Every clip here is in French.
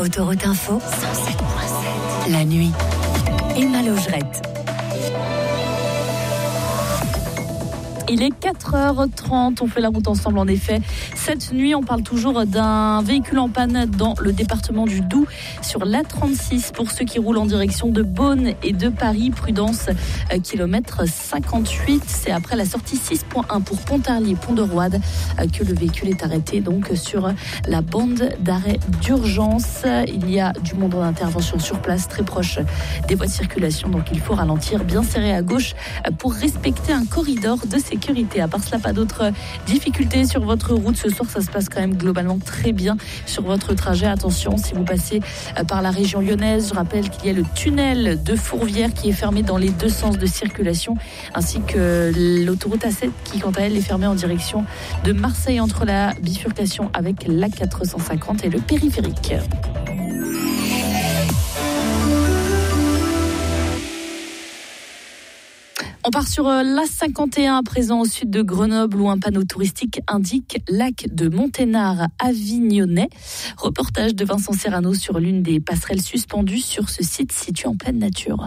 Autoroute Info, 107.7. La nuit. Emma Logerette. Il est 4h30, on fait la route ensemble en effet. Cette nuit, on parle toujours d'un véhicule en panne dans le département du Doubs sur l'A36 pour ceux qui roulent en direction de Beaune et de Paris. Prudence, kilomètre 58. C'est après la sortie 6.1 pour Pontarlier, Pont de Roide que le véhicule est arrêté donc sur la bande d'arrêt d'urgence. Il y a du monde en intervention sur place, très proche des voies de circulation, donc il faut ralentir, bien serré à gauche pour respecter un corridor de sécurité. À part cela, pas d'autres difficultés sur votre route. Ce soir, ça se passe quand même globalement très bien sur votre trajet. Attention, si vous passez par la région lyonnaise, je rappelle qu'il y a le tunnel de Fourvière qui est fermé dans les deux sens de circulation, ainsi que l'autoroute A7 qui, quant à elle, est fermée en direction de Marseille entre la bifurcation avec la 450 et le périphérique. On part sur l'A51 à présent au sud de Grenoble où un panneau touristique indique lac de Monténard Avignonnais. Reportage de Vincent Serrano sur l'une des passerelles suspendues sur ce site situé en pleine nature.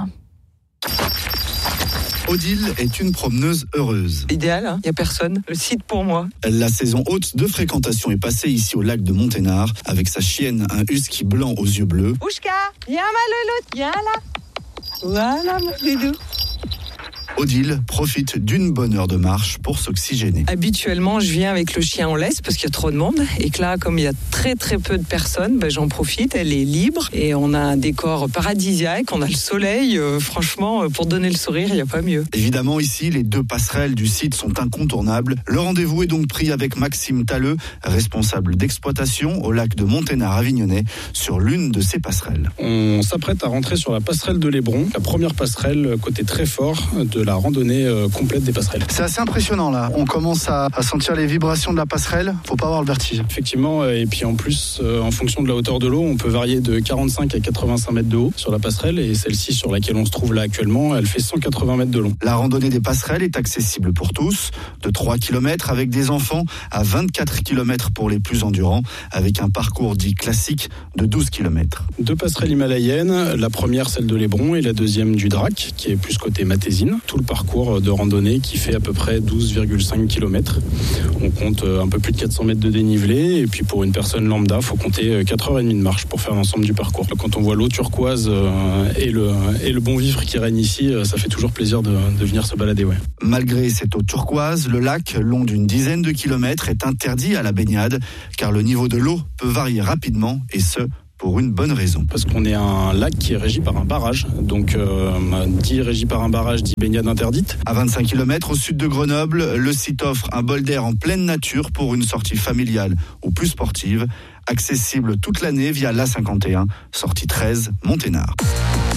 Odile est une promeneuse heureuse. Idéal, il n'y a personne. Le site pour moi. La saison haute de fréquentation est passée ici au lac de Monténard avec sa chienne, un husky blanc aux yeux bleus. Ouchka, viens ma louloute, viens là. Voilà mon doudou. Odile profite d'une bonne heure de marche pour s'oxygéner. Habituellement, je viens avec le chien en laisse parce qu'il y a trop de monde. Et que là, comme il y a très très peu de personnes, j'en profite. Elle est libre et on a un décor paradisiaque. On a le soleil. Franchement, pour donner le sourire, il n'y a pas mieux. Évidemment, ici, les deux passerelles du site sont incontournables. Le rendez-vous est donc pris avec Maxime Talleux, responsable d'exploitation au lac de Monténard-Avignonnais, sur l'une de ces passerelles. On s'apprête à rentrer sur la passerelle de l'Hébron, la première passerelle côté très fort de la randonnée complète des passerelles. C'est assez impressionnant là, on commence à sentir les vibrations de la passerelle, faut pas avoir le vertige. Effectivement, et puis en plus, en fonction de la hauteur de l'eau, on peut varier de 45 à 85 mètres de haut sur la passerelle et celle-ci sur laquelle on se trouve là actuellement, elle fait 180 mètres de long. La randonnée des passerelles est accessible pour tous, de 3 km avec des enfants à 24 km pour les plus endurants, avec un parcours dit classique de 12 km. Deux passerelles himalayennes, la première celle de l'Hébron et la deuxième du Drac, qui est plus côté Matésine. Tout le parcours de randonnée qui fait à peu près 12,5 km. On compte un peu plus de 400 mètres de dénivelé et puis pour une personne lambda, il faut compter 4h30 de marche pour faire l'ensemble du parcours. Quand on voit l'eau turquoise et le bon vivre qui règne ici, ça fait toujours plaisir de venir se balader. Ouais. Malgré cette eau turquoise, le lac, long d'une dizaine de kilomètres, est interdit à la baignade car le niveau de l'eau peut varier rapidement et ce, pour une bonne raison. Parce qu'on est un lac qui est régi par un barrage. Donc, dit régi par un barrage, dit baignade interdite. À 25 km au sud de Grenoble, le site offre un bol d'air en pleine nature pour une sortie familiale ou plus sportive, accessible toute l'année via l'A51, sortie 13, Monténard.